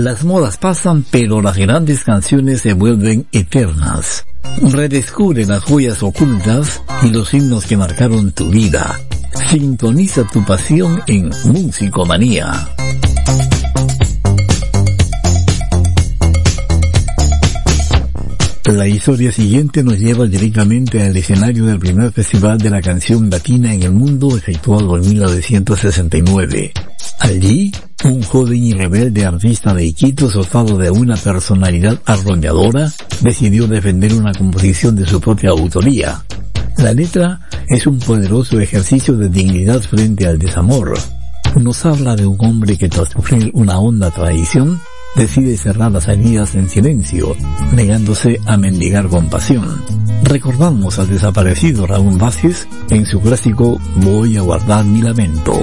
Las modas pasan, pero las grandes canciones se vuelven eternas. Redescubre las joyas ocultas y los himnos que marcaron tu vida. Sintoniza tu pasión en Musicomanía. La historia siguiente nos lleva directamente al escenario del primer festival de la canción latina en el mundo, efectuado en 1969. Allí, un joven y rebelde artista de Iquitos, dotado de una personalidad arrolladora, decidió defender una composición de su propia autoría. La letra es un poderoso ejercicio de dignidad frente al desamor. Nos habla de un hombre que, tras sufrir una honda traición, decide cerrar las heridas en silencio, negándose a mendigar compasión. Recordamos al desaparecido Raúl Vázquez en su clásico Voy a guardar mi lamento.